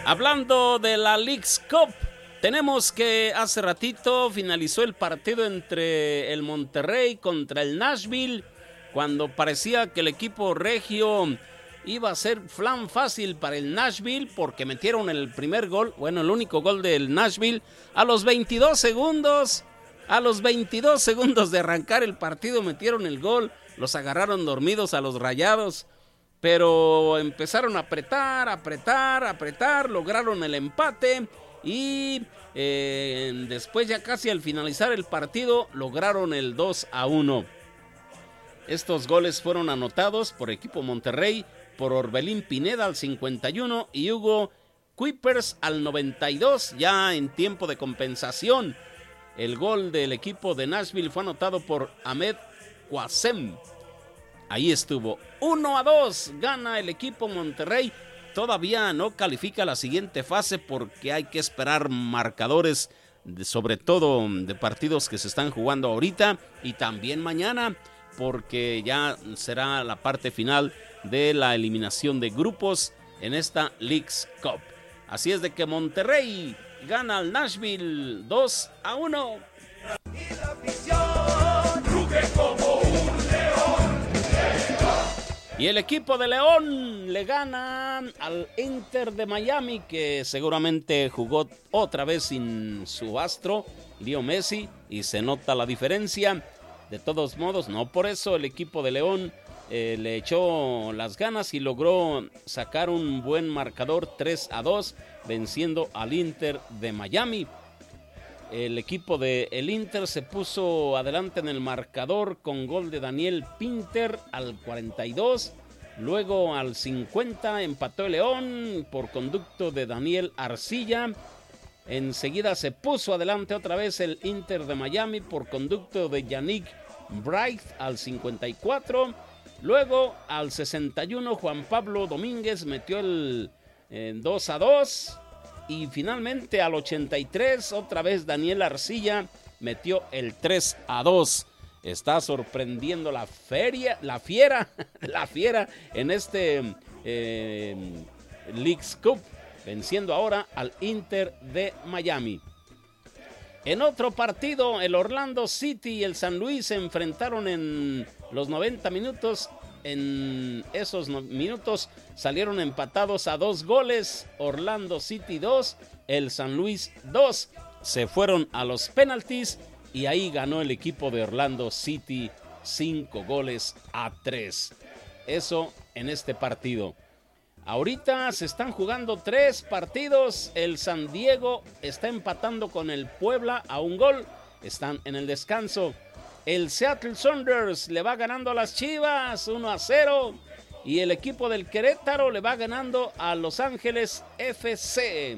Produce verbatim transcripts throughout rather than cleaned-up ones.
Hablando de la Leagues Cup, tenemos que hace ratito finalizó el partido entre el Monterrey contra el Nashville, cuando parecía que el equipo regio iba a ser flan fácil para el Nashville porque metieron el primer gol, bueno, el único gol del Nashville a los veintidós segundos, a los veintidós segundos de arrancar el partido metieron el gol, los agarraron dormidos a los Rayados, pero empezaron a apretar, apretar, apretar, lograron el empate y eh, después ya casi al finalizar el partido lograron el dos a uno. Estos goles fueron anotados por equipo Monterrey por Orbelín Pineda al cincuenta y uno y Hugo Kuipers al noventa y dos, ya en tiempo de compensación. El gol del equipo de Nashville fue anotado por Ahmed Quasem. Ahí estuvo, uno a dos, gana el equipo Monterrey. Todavía no califica la siguiente fase porque hay que esperar marcadores, de, sobre todo de partidos que se están jugando ahorita y también mañana, porque ya será la parte final de la eliminación de grupos en esta Leagues Cup. Así es de que Monterrey gana al Nashville dos a uno. Y la afición ruge como un león. Y el equipo de León le gana al Inter de Miami, que seguramente jugó otra vez sin su astro, Leo Messi, y se nota la diferencia. De todos modos, no por eso el equipo de León eh, le echó las ganas y logró sacar un buen marcador tres a dos, venciendo al Inter de Miami. El equipo de el Inter se puso adelante en el marcador con gol de Daniel Pinter al cuarenta y dos. Luego al cincuenta empató el León por conducto de Daniel Arcilla. Enseguida se puso adelante otra vez el Inter de Miami por conducto de Yannick Bright al cincuenta y cuatro. Luego al sesenta y uno Juan Pablo Domínguez metió el eh, dos a dos. Y finalmente al ochenta y tres otra vez Daniel Arcilla metió el tres a dos. Está sorprendiendo la feria, la fiera, la fiera en este eh, Leagues Cup, venciendo ahora al Inter de Miami. En otro partido, el Orlando City y el San Luis se enfrentaron en los noventa minutos. En esos no- minutos salieron empatados a dos goles. Orlando City dos, el San Luis dos. Se fueron a los penaltis y ahí ganó el equipo de Orlando City cinco goles a tres. Eso en este partido. Ahorita se están jugando tres partidos. El San Diego está empatando con el Puebla a un gol. Están en el descanso. El Seattle Sounders le va ganando a las Chivas uno a cero. Y el equipo del Querétaro le va ganando a Los Ángeles F C.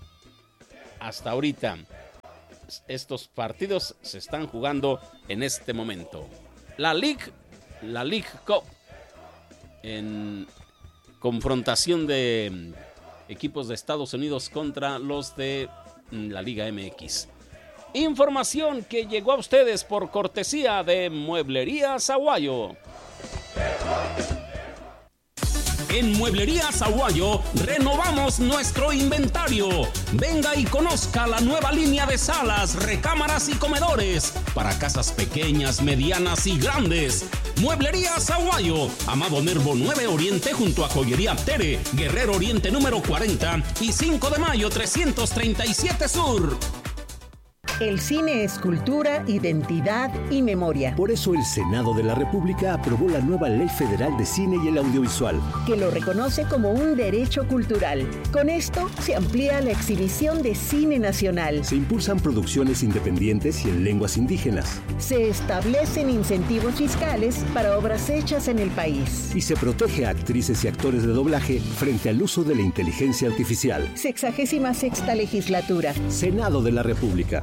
Hasta ahorita, estos partidos se están jugando en este momento. La League, la League Cup, en confrontación de equipos de Estados Unidos contra los de la Liga M X. Información que llegó a ustedes por cortesía de Mueblería Zaguayo. En Mueblería Zaguayo renovamos nuestro inventario. Venga y conozca la nueva línea de salas, recámaras y comedores para casas pequeñas, medianas y grandes. Mueblería Zaguayo, Amado Nervo nueve Oriente junto a Joyería Tere, Guerrero Oriente número cuarenta y cinco de mayo trescientos treinta y siete Sur. El cine es cultura, identidad y memoria. Por eso el Senado de la República aprobó la nueva Ley Federal de Cine y el Audiovisual, que lo reconoce como un derecho cultural. Con esto se amplía la exhibición de cine nacional. se impulsan producciones independientes y en lenguas indígenas, Se establecen incentivos fiscales para obras hechas en el país. y se protege a actrices y actores de doblaje frente al uso de la inteligencia artificial. Sexagésima sexta legislatura. Senado de la República.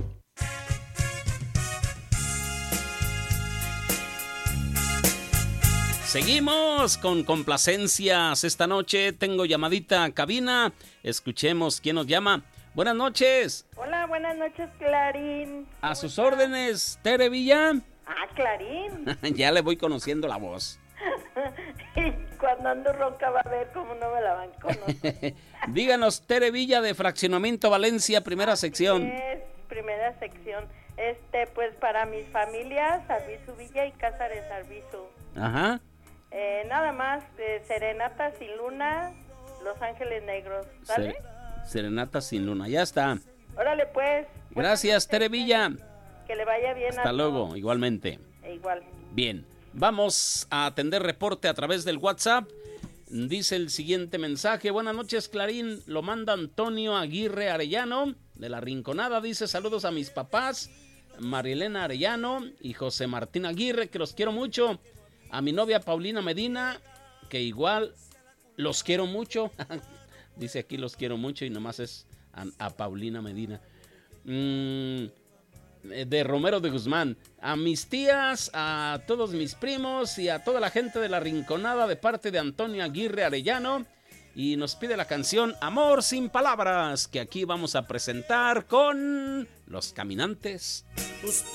Seguimos con complacencias esta noche. Tengo llamadita a cabina. Escuchemos quién nos llama. Buenas noches. Hola, buenas noches, Clarín. A sus órdenes, Tere Villa. Ah, Clarín. Ya le voy conociendo la voz. Cuando ando ronca va a ver cómo no me la van a conocer. Díganos, Tere Villa de Fraccionamiento Valencia, primera sección. Es primera sección. Este, pues para mis familias, Arbizu Villa y Cázares Arbizu. Ajá. Eh, nada más, eh, Serenata sin luna, Los Ángeles Negros, ¿sale? Se- Serenata sin luna, ya está. Órale pues. Gracias, Tere Villa. Que le vaya bien. Hasta a luego, todos. igualmente. E igual. Bien, vamos a atender reporte a través del WhatsApp. Dice el siguiente mensaje: buenas noches, Clarín, lo manda Antonio Aguirre Arellano de La Rinconada. Dice: saludos a mis papás, Marilena Arellano y José Martín Aguirre, que los quiero mucho. A mi novia Paulina Medina, que igual los quiero mucho. Dice aquí los quiero mucho y nomás es a, a Paulina Medina. Mm, de Romero de Guzmán. A mis tías, a todos mis primos y a toda la gente de La Rinconada de parte de Antonio Aguirre Arellano. Y nos pide la canción Amor sin palabras, que aquí vamos a presentar con Los Caminantes. Tus